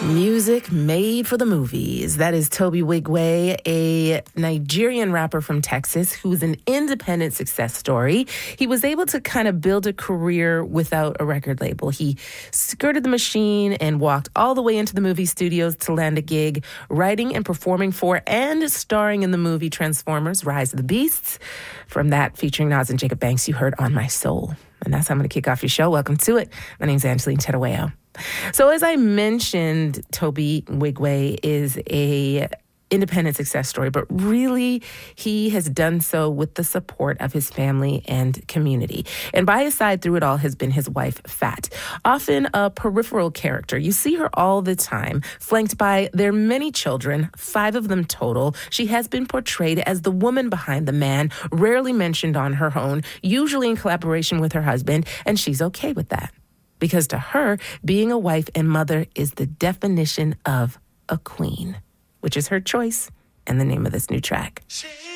Music made for the movies. That is Toby Wigwe, a Nigerian rapper from Texas who's an independent success story. He was able to kind of build a career without a record label. He skirted the machine and walked all the way into the movie studios to land a gig, writing and performing for and starring in the movie Transformers: Rise of the Beasts. From that, featuring Nas and Jacob Banks, you heard On My Soul. And that's how I'm going to kick off your show. Welcome to it. My name's Angeline Terueo. So as I mentioned, Toby Wigwe is a independent success story, but really he has done so with the support of his family and community. And by his side through it all has been his wife, Fat, often a peripheral character. You see her all the time, flanked by their many children, 5 of them total. She has been portrayed as the woman behind the man, rarely mentioned on her own, usually in collaboration with her husband, and she's okay with that. Because to her, being a wife and mother is the definition of a queen, which is her choice and the name of this new track.